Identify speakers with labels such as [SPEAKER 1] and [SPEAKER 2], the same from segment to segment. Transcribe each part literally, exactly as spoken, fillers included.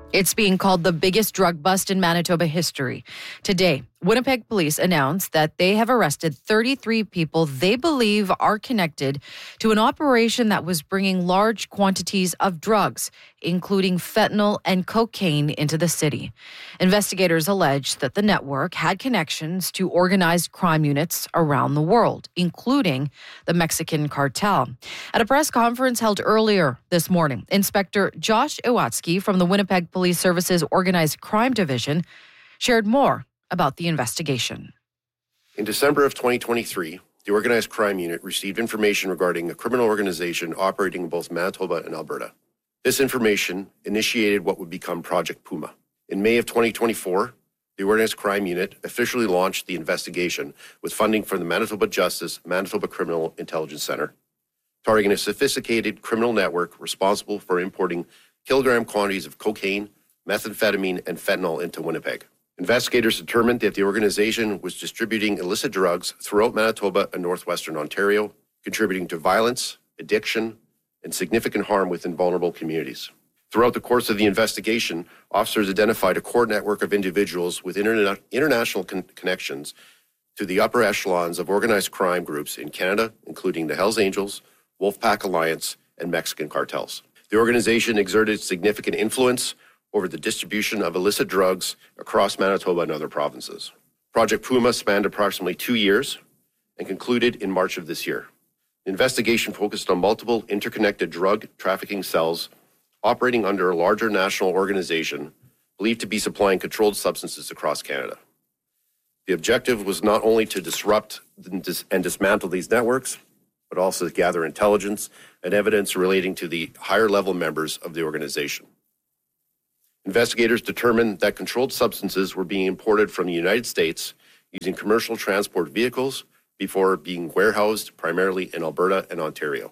[SPEAKER 1] It's being called the biggest drug bust in Manitoba history. Today, Winnipeg police announced that they have arrested thirty-three people they believe are connected to an operation that was bringing large quantities of drugs, including fentanyl and cocaine, into the city. Investigators allege that the network had connections to organized crime units around the world, including the Mexican cartel. At a press conference held earlier this morning, Inspector Josh Iwatsky from the Winnipeg Police Services Organized Crime Division shared more about the investigation.
[SPEAKER 2] In December of twenty twenty-three, the Organized Crime Unit received information regarding a criminal organization operating in both Manitoba and Alberta. This information initiated what would become Project Puma. In May of twenty twenty-four, the Organized Crime Unit officially launched the investigation with funding from the Manitoba Justice Manitoba Criminal Intelligence Centre, targeting a sophisticated criminal network responsible for importing kilogram quantities of cocaine, methamphetamine, and fentanyl into Winnipeg. Investigators determined that the organization was distributing illicit drugs throughout Manitoba and northwestern Ontario, contributing to violence, addiction, and significant harm within vulnerable communities. Throughout the course of the investigation, officers identified a core network of individuals with interna- international con- connections to the upper echelons of organized crime groups in Canada, including the Hells Angels, Wolfpack Alliance, and Mexican cartels. The organization exerted significant influence over the distribution of illicit drugs across Manitoba and other provinces. Project Puma spanned approximately two years and concluded in March of this year. The investigation focused on multiple interconnected drug trafficking cells operating under a larger national organization believed to be supplying controlled substances across Canada. The objective was not only to disrupt and dismantle these networks, but also to gather intelligence and evidence relating to the higher-level members of the organization. Investigators determined that controlled substances were being imported from the United States using commercial transport vehicles before being warehoused primarily in Alberta and Ontario.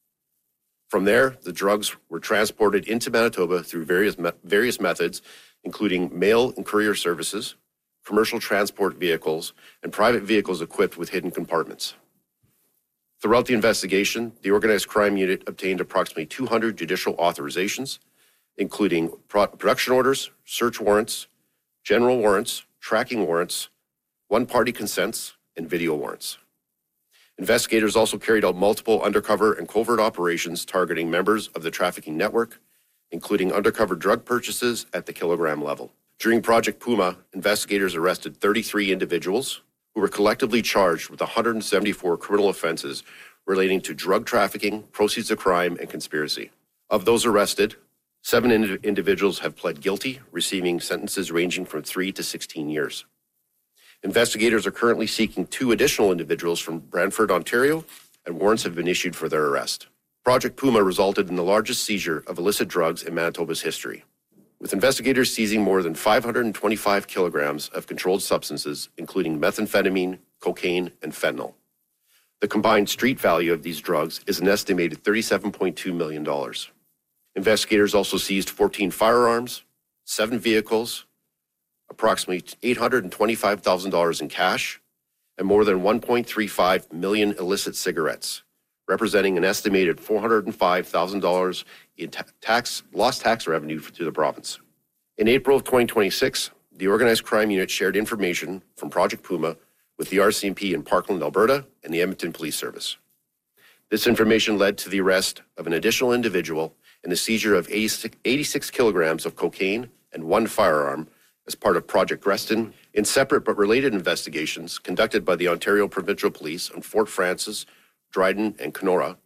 [SPEAKER 2] From there, the drugs were transported into Manitoba through various me- various methods, including mail and courier services, commercial transport vehicles, and private vehicles equipped with hidden compartments. Throughout the investigation, the Organized Crime Unit obtained approximately two hundred judicial authorizations, including pro- production orders, search warrants, general warrants, tracking warrants, one-party consents, and video warrants. Investigators also carried out multiple undercover and covert operations targeting members of the trafficking network, including undercover drug purchases at the kilogram level. During Project Puma, investigators arrested thirty-three individuals who were collectively charged with one hundred seventy-four criminal offenses relating to drug trafficking, proceeds of crime, and conspiracy. Of those arrested, seven ind- individuals have pled guilty, receiving sentences ranging from three to sixteen years. Investigators are currently seeking two additional individuals from Brantford, Ontario, and warrants have been issued for their arrest. Project Puma resulted in the largest seizure of illicit drugs in Manitoba's history, with investigators seizing more than five hundred twenty-five kilograms of controlled substances, including methamphetamine, cocaine, and fentanyl. The combined street value of these drugs is an estimated thirty-seven point two million dollars. Investigators also seized fourteen firearms, seven vehicles, approximately eight hundred twenty-five thousand dollars in cash, and more than one point three five million illicit cigarettes, representing an estimated four hundred five thousand dollars in ta- tax lost tax revenue to the province. In April of twenty twenty-six, the Organized Crime Unit shared information from Project Puma with the R C M P in Parkland, Alberta, and the Edmonton Police Service. This information led to the arrest of an additional individual and the seizure of eighty-six, eighty-six kilograms of cocaine and one firearm as part of Project Greston, in separate but related investigations conducted by the Ontario Provincial Police on Fort Frances, Dryden, and Kenora.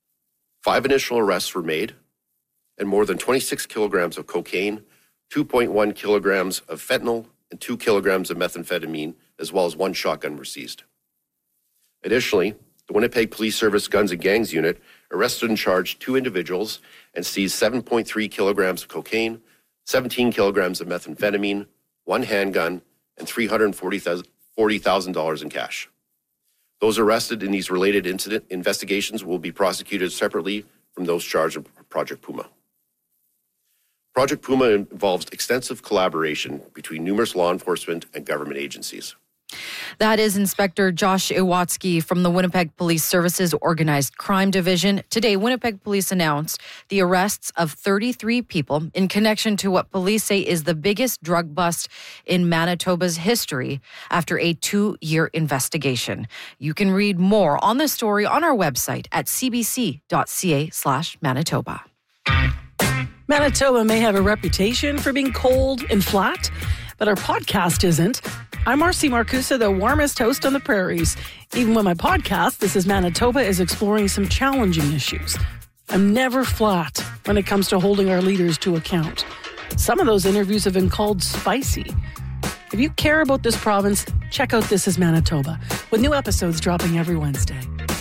[SPEAKER 2] Five initial arrests were made, and more than twenty-six kilograms of cocaine, two point one kilograms of fentanyl, and two kilograms of methamphetamine, as well as one shotgun were seized. Additionally, the Winnipeg Police Service Guns and Gangs Unit arrested and charged two individuals and seized seven point three kilograms of cocaine, seventeen kilograms of methamphetamine, one handgun, and three hundred forty thousand dollars in cash. Those arrested in these related incident investigations will be prosecuted separately from those charged in Project Puma. Project Puma involves extensive collaboration between numerous law enforcement and government agencies.
[SPEAKER 1] That is Inspector Josh Iwatsky from the Winnipeg Police Services Organized Crime Division. Today, Winnipeg Police announced the arrests of thirty-three people in connection to what police say is the biggest drug bust in Manitoba's history after a two-year investigation. You can read more on this story on our website at cbc.ca slash Manitoba.
[SPEAKER 3] Manitoba may have a reputation for being cold and flat, but our podcast isn't. I'm Marcy Marcusa, the warmest host on the prairies. Even when my podcast, This is Manitoba, is exploring some challenging issues. I'm never flat when it comes to holding our leaders to account. Some of those interviews have been called spicy. If you care about this province, check out This is Manitoba, with new episodes dropping every Wednesday.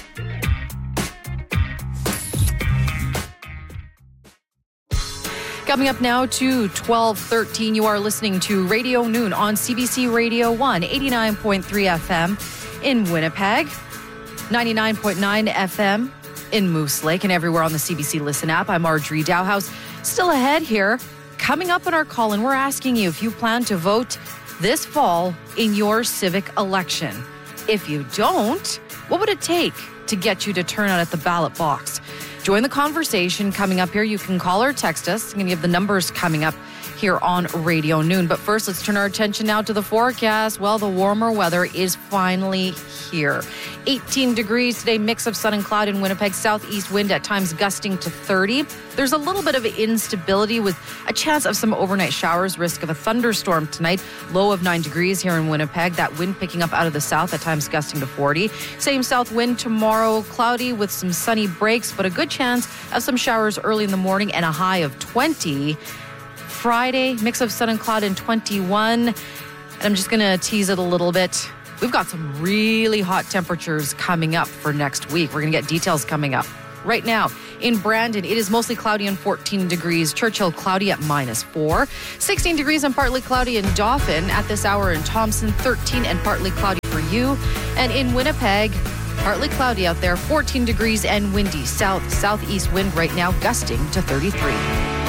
[SPEAKER 1] Coming up now to twelve thirteen, you are listening to Radio Noon on C B C Radio one, eighty-nine point three F M in Winnipeg, ninety-nine point nine F M in Moose Lake, and everywhere on the C B C Listen app. I'm Marjorie Dowhouse. Still ahead here. Coming up on our call, and we're asking you if you plan to vote this fall in your civic election. If you don't, what would it take to get you to turn out at the ballot box? Join the conversation coming up here. You can call or text us. I'm going to give the numbers coming up here on Radio Noon. But first, let's turn our attention now to the forecast. Well, the warmer weather is finally here. eighteen degrees today, mix of sun and cloud in Winnipeg. Southeast wind at times gusting to thirty. There's a little bit of instability with a chance of some overnight showers, risk of a thunderstorm tonight. Low of nine degrees here in Winnipeg. That wind picking up out of the south, at times gusting to forty. Same south wind tomorrow, cloudy with some sunny breaks, but a good chance of some showers early in the morning and a high of twenty. Friday, mix of sun and cloud in twenty-one. And I'm just going to tease it a little bit. We've got some really hot temperatures coming up for next week. We're going to get details coming up. Right now, in Brandon, it is mostly cloudy and fourteen degrees. Churchill, cloudy at minus four. sixteen degrees and partly cloudy in Dauphin. At this hour in Thompson, thirteen and partly cloudy for you. And in Winnipeg, partly cloudy out there, fourteen degrees and windy. South, southeast wind right now gusting to thirty-three.